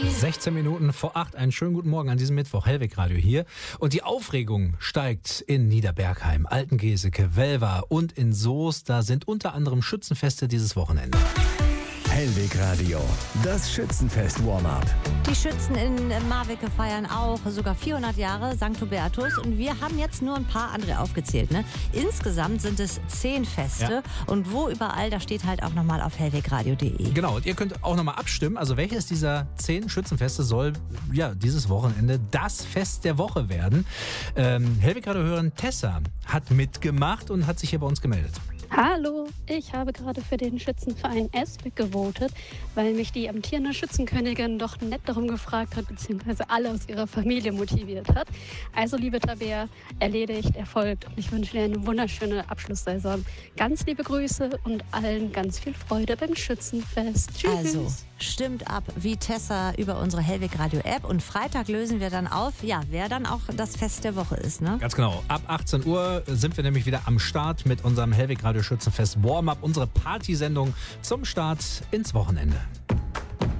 16 Minuten vor 8, einen schönen guten Morgen an diesem Mittwoch, Hellweg Radio hier. Und die Aufregung steigt in Niederbergheim, Altengeseke, Welver und in Soest. Da sind unter anderem Schützenfeste dieses Wochenende. Hellweg Radio, das Schützenfest-Warm-up. Die Schützen in Marwicke feiern auch sogar 400 Jahre St. Hubertus und wir haben jetzt nur ein paar andere aufgezählt. Ne? Insgesamt sind es 10 Feste und wo überall, da steht halt auch nochmal auf hellwegradio.de. Genau, und ihr könnt auch nochmal abstimmen, also welches dieser 10 Schützenfeste soll dieses Wochenende das Fest der Woche werden. Hellweg Radio-Hörerin Tessa hat mitgemacht und hat sich hier bei uns gemeldet. Hallo, ich habe gerade für den Schützenverein Esbeck gewotet, weil mich die amtierende Schützenkönigin doch nett darum gefragt hat, beziehungsweise alle aus ihrer Familie motiviert hat. Also, liebe Tabea, erledigt, erfolgt und ich wünsche dir eine wunderschöne Abschlusssaison. Ganz liebe Grüße und allen ganz viel Freude beim Schützenfest. Tschüss. Also, stimmt ab wie Tessa über unsere Hellweg Radio App und Freitag lösen wir dann auf, wer dann auch das Fest der Woche ist. Ne? Ganz genau, ab 18 Uhr sind wir nämlich wieder am Start mit unserem Hellweg Radio Schützenfest Warm-up, unsere Partysendung zum Start ins Wochenende.